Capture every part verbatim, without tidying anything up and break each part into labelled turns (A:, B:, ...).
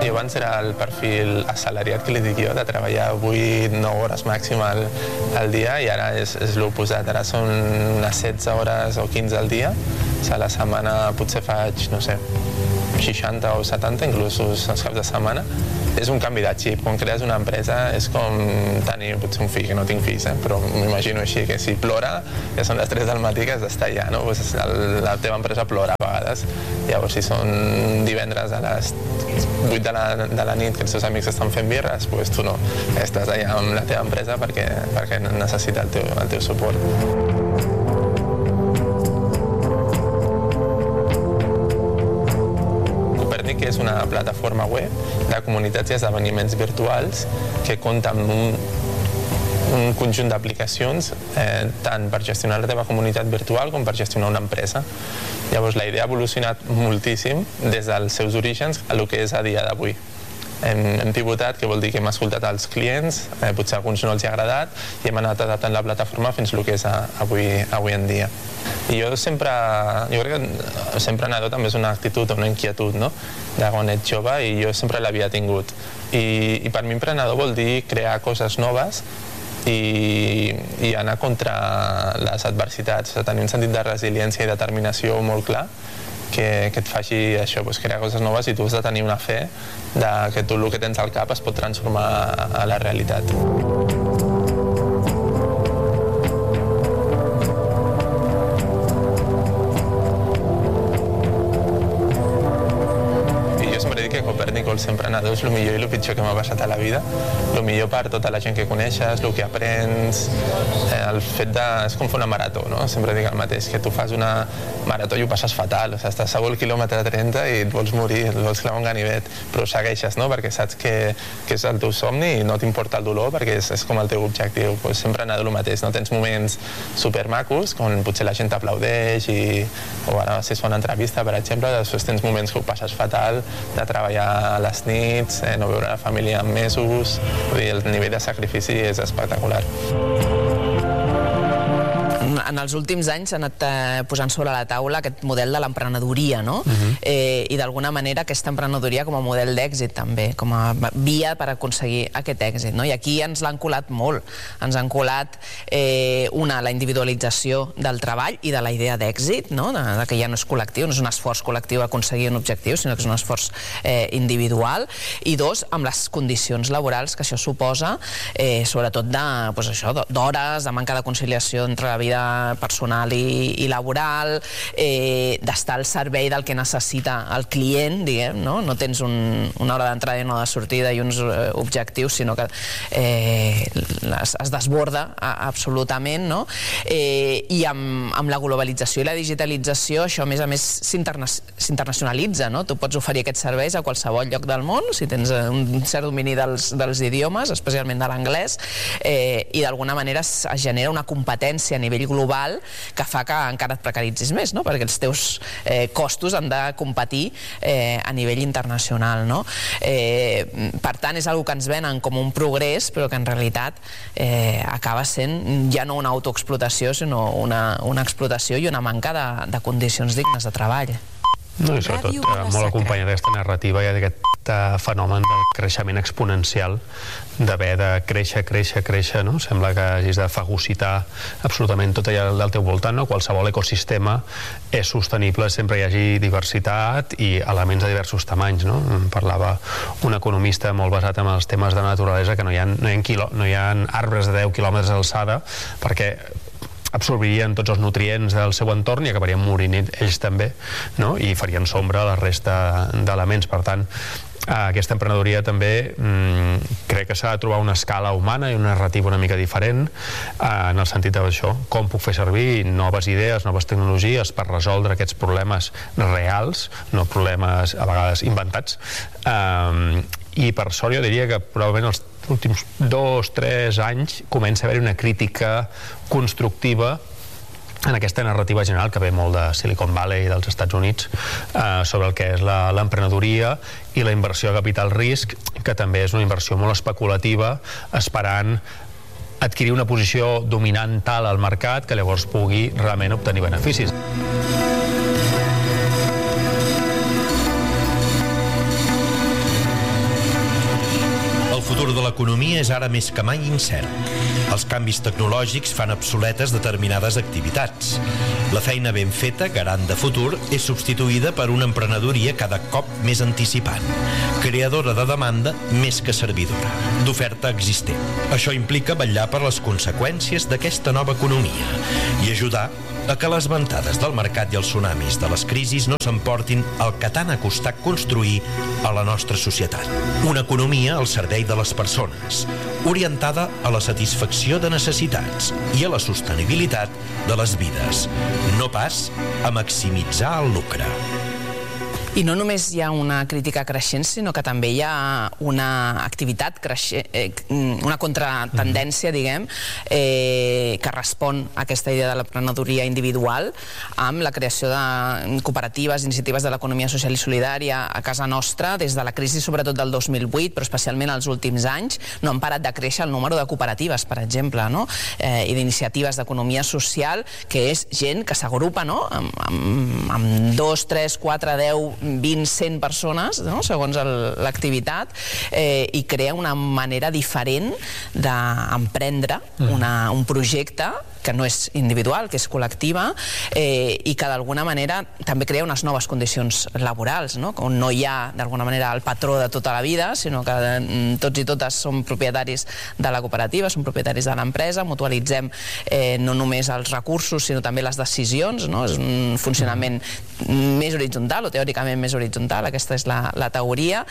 A: Jo abans era el perfil assalariat que li dic jo, de treballar vuit nou hores màxim al, al dia, i ara és, és l'oposat. Ara són unes setze hores o quinze al dia. O sigui, a la setmana potser faig, no sé, seixanta o setanta, inclús els caps de setmana. És un canvi de xip. Quan crees una empresa és com tenir potser un fill, que no tinc fills, eh? Però m'imagino així, que si plora, que són les tres del matí, que has d'estar allà, no? Pues el, la teva empresa plora a vegades. Llavors, si són divendres a les vuit de la, de la nit que els teus amics estan fent birres, pues tu no. Estàs allà amb la teva empresa perquè, perquè necessita el teu, el teu suport. Que és una plataforma web de comunitats i esdeveniments virtuals que compta amb un, un conjunt d'aplicacions eh, tant per gestionar la teva comunitat virtual com per gestionar una empresa. Llavors la idea ha evolucionat moltíssim des dels seus orígens a el que és a dia d'avui. Hem, hem pivotat, que vol dir que hem escoltat els clients, eh, potser a alguns no els ha agradat, i hem anat adaptant la plataforma fins al que és a, avui, avui en dia. I jo sempre, jo crec que sempre nadó també és una actitud o una inquietud, no? De quan ets jove, i jo sempre l'havia tingut. I, i per mi emprenedor vol dir crear coses noves i, i anar contra les adversitats, tenir un sentit de resiliència i determinació molt clar, que, que et faci això, pues, crear coses noves, i tu has de tenir una fe de que tot el que tens al cap es pot transformar a, a la realitat. Els emprenedors, el millor i el pitjor que m'ha passat a la vida. El millor per tota la gent que coneixes, el que aprens, eh, el fet de... és com fer una marató, no? Sempre dic el mateix, que tu fas una marató i ho passes fatal, o sigui, estàs segur al quilòmetre trenta i et vols morir, et vols clavar un ganivet, però segueixes, no? Perquè saps que, que és el teu somni i no t'importa el dolor perquè és, és com el teu objectiu. Pues sempre anar el mateix, no? Tens moments supermacos, quan potser la gent t'aplaudeix i... o ara si es fa una entrevista, per exemple, després tens moments que ho passes fatal, de treballar a les nits, eh, no veure la família en mesos, vull dir, el nivell de sacrifici és espectacular.
B: En els últims anys s'ha anat eh, posant sobre la taula aquest model de l'emprenedoria, no?
A: Uh-huh.
B: eh, I d'alguna manera aquesta emprenedoria com a model d'èxit també, com a via per aconseguir aquest èxit, no? I aquí ens l'han colat molt, ens han colat eh, una, la individualització del treball i de la idea d'èxit, no? De, de que ja no és col·lectiu, no és un esforç col·lectiu aconseguir un objectiu, sinó que és un esforç eh, individual, i dos, amb les condicions laborals que això suposa, eh, sobretot de, pues això, d'hores, de manca de conciliació entre la vida personal i, i laboral, eh, d'estar al servei del que necessita el client, diguem, no? No tens un, una hora d'entrada i una de sortida i uns eh, objectius, sinó que eh, es, es desborda a, absolutament, no? Eh, I amb, amb la globalització i la digitalització això a més a més s'internacionalitza, no? Tu pots oferir aquests serveis a qualsevol lloc del món si tens un cert domini dels, dels idiomes, especialment de l'anglès, eh, i d'alguna manera es, es genera una competència a nivell global que fa que encara et precaritzis més, no? Perquè els teus eh, costos han de competir eh, a nivell internacional, no? Eh, per tant, és una que ens venen com un progrés, però que en realitat eh, acaba sent ja no una autoexplotació, sinó una, una explotació i una manca de, de condicions dignes de treball.
C: No, i sobretot eh, molt acompanyat d'aquesta narrativa i d'aquest eh, fenomen del creixement exponencial, d'haver de créixer, créixer, créixer, no? Sembla que hagis de fagocitar absolutament tot allà del teu voltant, no? Qualsevol ecosistema és sostenible, sempre hi hagi diversitat i elements de diversos tamanys, no? Em parlava un economista molt basat en els temes de naturalesa que no hi ha, no hi ha, quilo, no hi ha arbres de deu quilòmetres d'alçada perquè absorbirien tots els nutrients del seu entorn i acabarien morint ells també, no? I farien sombra a la resta d'elements. Per tant, aquesta emprenedoria també mmm, crec que s'ha de trobar una escala humana i una narrativa una mica diferent eh, en el sentit d'això, com puc fer servir noves idees, noves tecnologies per resoldre aquests problemes reals, no problemes a vegades inventats, eh, i per sort jo diria que probablement els últims dos, tres anys comença a haver una crítica constructiva en aquesta narrativa general que ve molt de Silicon Valley i dels Estats Units eh, sobre el que és l'emprenedoria i la inversió de capital risc, que també és una inversió molt especulativa, esperant adquirir una posició dominant tal al mercat que llavors pugui realment obtenir beneficis.
D: futur de l'economia és ara més que mai incert. Els canvis tecnològics fan obsoletes determinades activitats. La feina ben feta, garant de futur, és substituïda per una emprenedoria cada cop més anticipant, creadora de demanda més que servidora, d'oferta existent. Això implica vetllar per les conseqüències d'aquesta nova economia i ajudar a que les ventades del mercat i els tsunamis de les crisis no s'emportin el que tant ha costat construir a la nostra societat. Una economia al servei de les persones, orientada a la satisfacció de necessitats i a la sostenibilitat de les vides, no pas a maximitzar el lucre.
B: I no només hi ha una crítica creixent, sinó que també hi ha una activitat creixent, eh, una contratendència, diguem, eh, que respon a aquesta idea de l'emprenedoria individual amb la creació de cooperatives, iniciatives de l'economia social i solidària a casa nostra des de la crisi sobretot del dos mil vuit, però especialment els últims anys no han parat de créixer el número de cooperatives, per exemple, no? eh, i d'iniciatives d'economia social, que és gent que s'agrupa, no? amb, amb, amb dos, tres, quatre, deu, vint, cent persones, no? segons l'activitat, eh, i crea una manera diferent d'emprendre una, un projecte que no és individual, que és col·lectiva, eh, i que d'alguna manera també crea unes noves condicions laborals, no? On no hi ha d'alguna manera el patró de tota la vida, sinó que eh, tots i totes som propietaris de la cooperativa, som propietaris de l'empresa, mutualitzem eh, no només els recursos, sinó també les decisions, no? És un funcionament més horitzontal, o teòricament més horitzontal, aquesta és la, la teoria,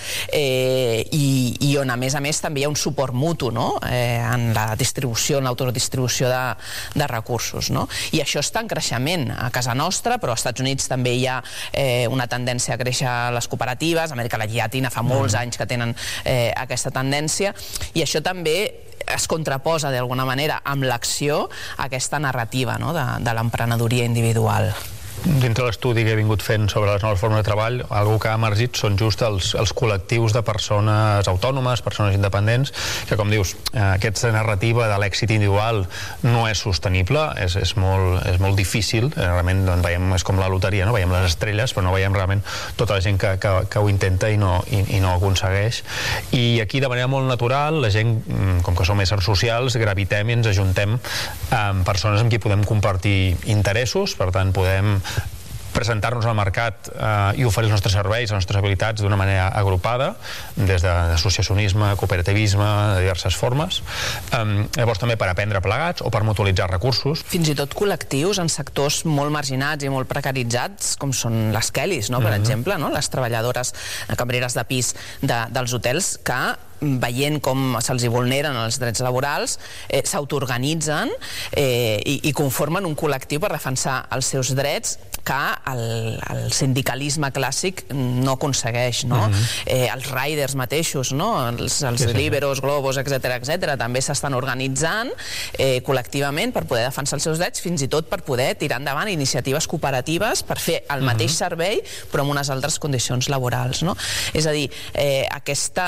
B: eh, i, i on a més a més també hi ha un suport mutu, no? eh, en la distribució, en l'autodistribució de, de de recursos, no? I això està en creixement a casa nostra, però als Estats Units també hi ha eh, una tendència a créixer les cooperatives, a Amèrica Llatina fa molts anys que tenen eh, aquesta tendència, i això també es contraposa d'alguna manera amb l'acció a aquesta narrativa, no? de, de l'emprenedoria individual.
C: Dintre l'estudi que he vingut fent sobre les noves formes de treball, algo que ha emergit són just els, els col·lectius de persones autònomes, persones independents, que, com dius, aquesta narrativa de l'èxit individual no és sostenible, és, és, molt, és molt difícil, realment doncs, veiem, és com la loteria, no? Veiem les estrelles, però no veiem realment tota la gent que, que, que ho intenta i no, i, i no ho aconsegueix. I aquí, de manera molt natural, la gent, com que som éssers socials, gravitem i ens ajuntem amb persones amb qui podem compartir interessos, per tant, podem presentar-nos al mercat eh, i oferir els nostres serveis, les nostres habilitats d'una manera agrupada, des d'associacionisme, cooperativisme, de diverses formes. Eh, llavors també per aprendre plegats o per mutualitzar recursos.
B: Fins i tot col·lectius en sectors molt marginats i molt precaritzats, com són les Kellys, no? per mm-hmm. exemple, no? les treballadores cambreres de pis de, dels hotels, que veient com se'ls vulneren els drets laborals, eh, s'autoorganitzen eh, i, i conformen un col·lectiu per defensar els seus drets que el, el sindicalisme clàssic no aconsegueix, no? Uh-huh. eh, els riders mateixos, no? els, els sí, sí. Liberos, Globos, etcètera, etcètera, també s'estan organitzant eh, col·lectivament per poder defensar els seus drets, fins i tot per poder tirar endavant iniciatives cooperatives per fer el mateix uh-huh. servei, però amb unes altres condicions laborals, no? És a dir, eh, aquesta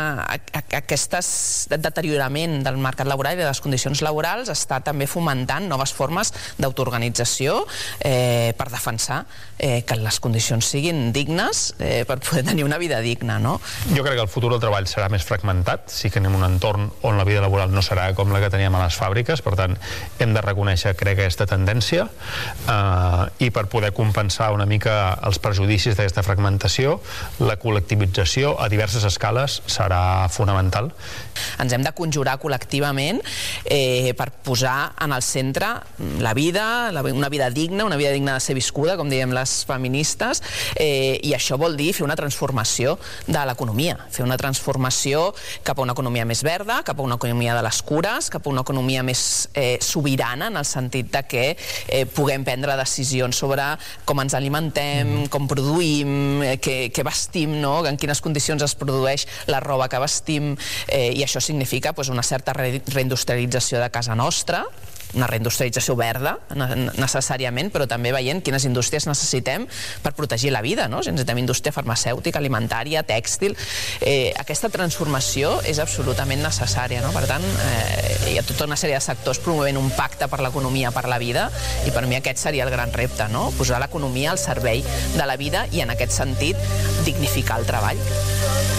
B: aquest deteriorament del mercat laboral i de les condicions laborals està també fomentant noves formes d'autoorganització eh, per defensar eh, que les condicions siguin dignes eh, per poder tenir una vida digna, no?
C: Jo crec que el futur del treball serà més fragmentat, sí que anem un entorn on la vida laboral no serà com la que teníem a les fàbriques, per tant hem de reconèixer, crec, aquesta tendència eh, i per poder compensar una mica els prejudicis d'aquesta fragmentació, la col·lectivització a diverses escales serà fonamental.
B: Ens hem de conjurar col·lectivament eh, per posar en el centre la vida, la, una vida digna, una vida digna de ser viscuda, com diem les feministes, eh, i això vol dir fer una transformació de l'economia, fer una transformació cap a una economia més verda, cap a una economia de les cures, cap a una economia més eh, sobirana, en el sentit de que eh, puguem prendre decisions sobre com ens alimentem, mm. com produïm, eh, què, què vestim, no? En quines condicions es produeix la roba que vestim, eh, i això significa pues, una certa re reindustrialització de casa nostra, una reindustrialització verda, necessàriament, però també veient quines indústries necessitem per protegir la vida, no? Si necessitem indústria farmacèutica, alimentària, tèxtil. Eh, aquesta transformació és absolutament necessària, no? Per tant, eh, hi ha tota una sèrie de sectors promovent un pacte per l'economia, per la vida, i per mi aquest seria el gran repte, no? Posar l'economia al servei de la vida i, en aquest sentit, dignificar el treball.